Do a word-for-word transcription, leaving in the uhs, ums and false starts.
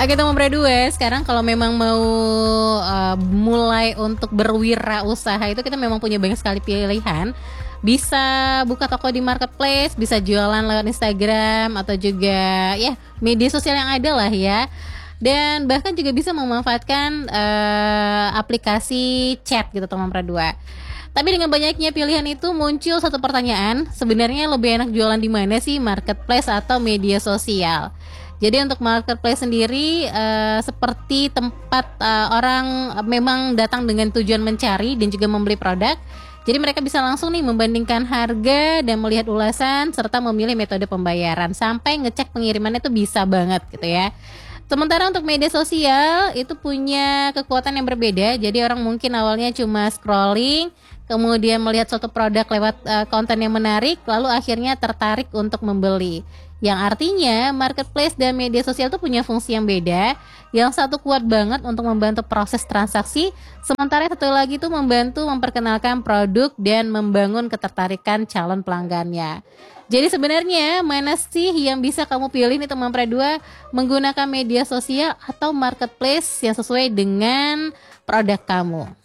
Oke teman dua, sekarang kalau memang mau uh, mulai untuk berwirausaha itu kita memang punya banyak sekali pilihan. Bisa buka toko di marketplace, bisa jualan lewat Instagram atau juga ya media sosial yang ada lah ya. Dan bahkan juga bisa memanfaatkan uh, aplikasi chat gitu teman dua. Tapi dengan banyaknya pilihan itu muncul satu pertanyaan, sebenarnya lebih enak jualan di mana sih, marketplace atau media sosial? Jadi untuk marketplace sendiri uh, seperti tempat uh, orang memang datang dengan tujuan mencari dan juga membeli produk. Jadi mereka bisa langsung nih membandingkan harga dan melihat ulasan serta memilih metode pembayaran sampai ngecek pengirimannya tuh bisa banget gitu ya. Sementara untuk media sosial itu punya kekuatan yang berbeda. Jadi orang mungkin awalnya cuma scrolling, kemudian melihat suatu produk lewat uh, konten yang menarik, lalu akhirnya tertarik untuk membeli. Yang artinya marketplace dan media sosial itu punya fungsi yang beda. Yang satu kuat banget untuk membantu proses transaksi, sementara yang satu lagi itu membantu memperkenalkan produk dan membangun ketertarikan calon pelanggannya. Jadi sebenarnya mana sih yang bisa kamu pilih nih teman dua, menggunakan media sosial atau marketplace yang sesuai dengan produk kamu?